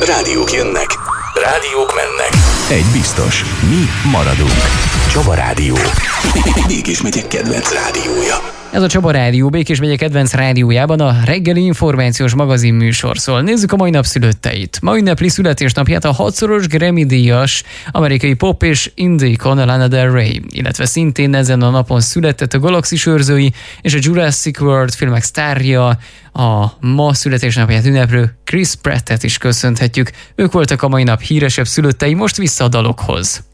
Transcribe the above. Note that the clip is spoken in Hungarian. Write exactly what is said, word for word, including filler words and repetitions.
Rádiók jönnek, rádiók mennek. Egy biztos, mi maradunk. Csaba Rádió. Békés megyek kedvenc rádiója. Ez a Csaba Rádió, Békés megye kedvenc rádiójában a reggeli információs magazin műsor szól. Nézzük a mai nap szülötteit. Ma ünnepli születésnapját a hatszoros Grammy-díjas amerikai pop és indie icon Lana Del Rey, illetve szintén ezen a napon született a Galaxis őrzői és a Jurassic World filmek sztárja, a ma születésnapját ünneplő Chris Prattet is köszönhetjük. Ők voltak a mai nap híresebb szülöttei, most vissza a dalokhoz.